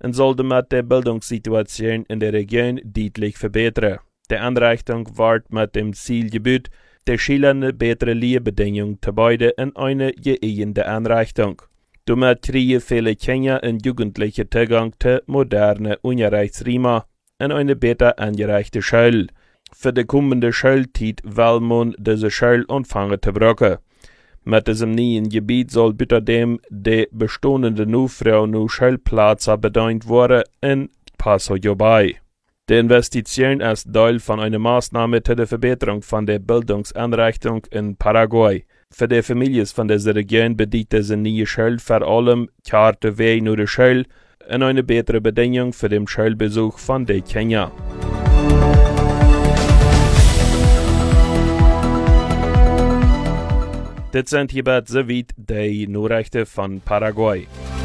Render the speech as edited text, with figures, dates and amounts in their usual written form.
und soll damit die Bildungssituation in der Region deutlich verbessern. Die Einrichtung wird mit dem Ziel gebüht, der Schülern bessere Lehrbedingungen zu bieten in eine geeignete Einrichtung. Damit kriegen viele Kinder und Jugendliche Zugang zu modernen Unterrichtsräumen in eine besser angerichtete Schule. Für die kommende Schulzeit will man diese Schule anfangen zu brauchen. Mit diesem neuen Gebiet soll außerdem die bestehenden Neufrauen Schulplätze bedient werden in Paso Jobay. Die Investition ist Teil von einer Maßnahme zur Verbesserung von der Bildungseinrichtung in Paraguay. Für die Familien von dieser Region bedeutet diese neue Schule vor allem Karte Weg nach der Schule und eine bessere Bedingung für den Schulbesuch von den Kindern. Das sind hierbei soweit die Nachrichten von Paraguay.